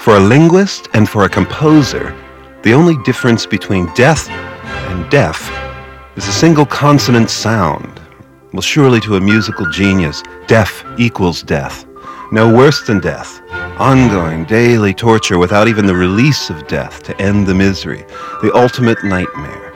For a linguist and for a composer, the only difference between death and deaf is a single consonant sound. Well, surely to a musical genius, deaf equals death. No worse than death. Ongoing, daily torture without even the release of death to end the misery. The ultimate nightmare.